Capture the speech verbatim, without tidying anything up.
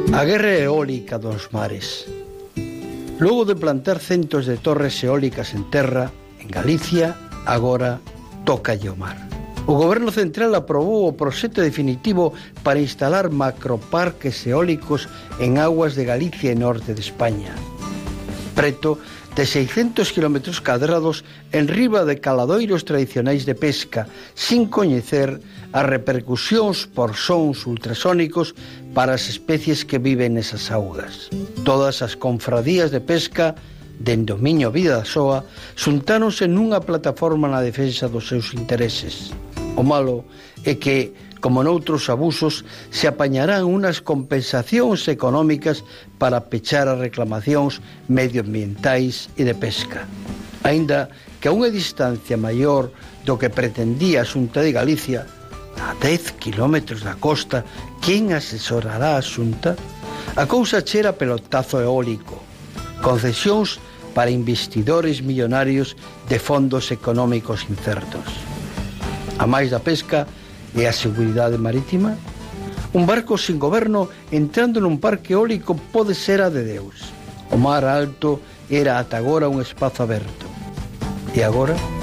A guerra eólica dos mares. Logo de plantar centos de torres eólicas en terra, en Galicia, agora tócalle o mar. O Goberno Central aprobou o proxecto definitivo para instalar macroparques eólicos en aguas de Galicia e norte de España. Preto de seiscentos kilómetros cadrados en riba de caladoiros tradicionais de pesca, sin coñecer as repercusións por sons ultrasónicos para as especies que viven nesas augas. Todas as confradías de pesca dende o Miño Bidasoa xuntáronse nunha plataforma na defensa dos seus intereses. O malo é que, como noutros abusos, se apañarán unas compensacións económicas para pechar as reclamacións medioambientais e de pesca. Aínda que a unha distancia maior do que pretendía a Xunta de Galicia, a dez kilómetros da costa, quen asesorará a Xunta? A cousa chera pelotazo eólico, concesións para investidores millonarios de fondos económicos incertos. A máis da pesca e a seguridade marítima, un barco sin goberno entrando nun parque eólico pode ser a de Deus. O mar alto era ata agora un espazo aberto. E agora?